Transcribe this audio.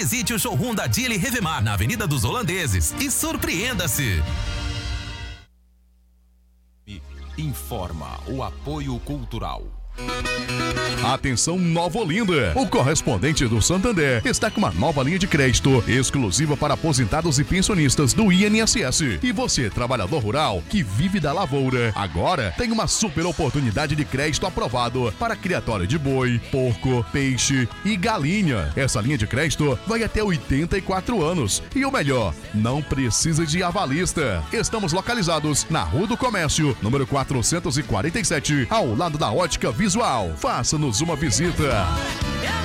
Visite o showroom da Dili Revemar na Avenida dos Holandeses e surpreenda-se. Informa o apoio cultural. Atenção, Nova Olinda! O correspondente do Santander está com uma nova linha de crédito exclusiva para aposentados e pensionistas do INSS. E você, trabalhador rural que vive da lavoura, agora tem uma super oportunidade de crédito aprovado para criatório de boi, porco, peixe e galinha. Essa linha de crédito vai até 84 anos. E o melhor, não precisa de avalista. Estamos localizados na Rua do Comércio, número 447, ao lado da Ótica Visual. Faça-nos uma visita.